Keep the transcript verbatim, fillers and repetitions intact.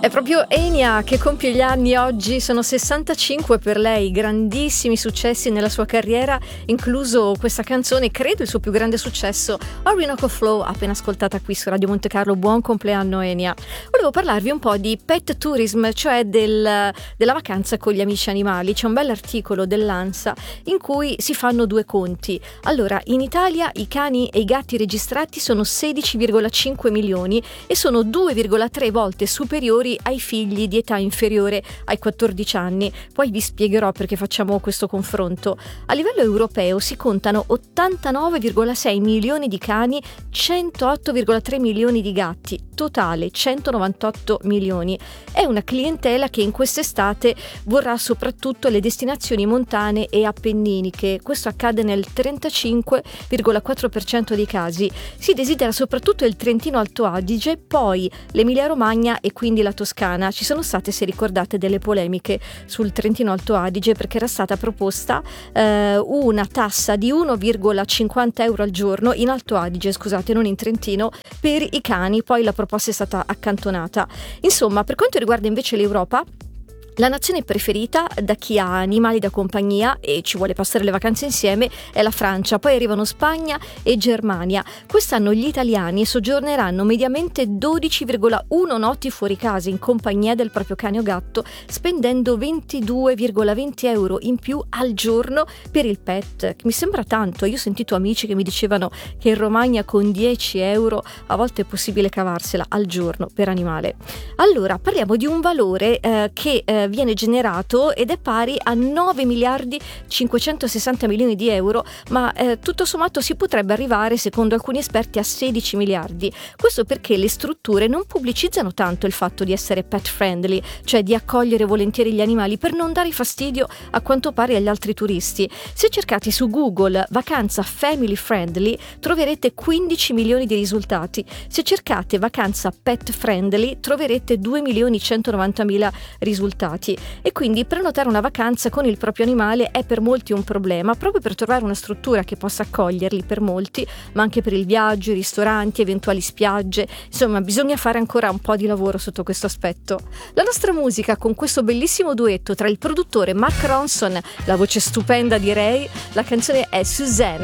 È proprio Enya che compie gli anni oggi, sono sessantacinque per lei, grandissimi successi nella sua carriera, incluso questa canzone, credo il suo più grande successo, Orinoco Flow, appena ascoltata qui su Radio Monte Carlo. Buon compleanno Enya. Volevo parlarvi un po' di pet tourism, cioè del, della vacanza con gli amici animali. C'è un bell'articolo dell'ANSA in cui si fanno due conti. Allora, in Italia i cani e i gatti registrati sono sedici virgola cinque milioni e sono due virgola tre volte superiori ai figli di età inferiore ai quattordici anni. Poi vi spiegherò perché facciamo questo confronto. A livello europeo si contano ottantanove virgola sei milioni di cani, centootto virgola tre milioni di gatti, totale centonovantotto milioni. È una clientela che in quest'estate vorrà soprattutto le destinazioni montane e appenniniche. Questo accade nel trentacinque virgola quattro per cento dei casi. Si desidera soprattutto il Trentino Alto Adige, poi l'Emilia Romagna e quindi la Toscana. Ci sono state, se ricordate, delle polemiche sul Trentino Alto Adige perché era stata proposta eh, una tassa di uno virgola cinquanta euro al giorno in Alto Adige, scusate, non in Trentino, per i cani. Poi la proposta è stata accantonata. Insomma, per quanto riguarda invece l'Europa, la nazione preferita da chi ha animali da compagnia e ci vuole passare le vacanze insieme è la Francia, poi arrivano Spagna e Germania. Quest'anno gli italiani soggiorneranno mediamente dodici virgola uno notti fuori casa in compagnia del proprio cane o gatto, spendendo ventidue virgola venti euro in più al giorno per il pet, che mi sembra tanto. Io ho sentito amici che mi dicevano che in Romagna con dieci euro a volte è possibile cavarsela al giorno per animale. Allora, parliamo di un valore eh, che eh, viene generato ed è pari a nove miliardi cinquecentosessanta milioni di euro, ma eh, tutto sommato si potrebbe arrivare, secondo alcuni esperti, a sedici miliardi. Questo perché le strutture non pubblicizzano tanto il fatto di essere pet friendly, cioè di accogliere volentieri gli animali per non dare fastidio a quanto pare agli altri turisti. Se cercate su Google vacanza family friendly troverete quindici milioni di risultati. Se cercate vacanza pet friendly troverete due milioni centonovantamila risultati. E quindi prenotare una vacanza con il proprio animale è per molti un problema, proprio per trovare una struttura che possa accoglierli per molti, ma anche per il viaggio, i ristoranti, eventuali spiagge. Insomma, bisogna fare ancora un po' di lavoro sotto questo aspetto. La nostra musica con questo bellissimo duetto tra il produttore Mark Ronson, la voce stupenda di Ray, la canzone è Suzanne.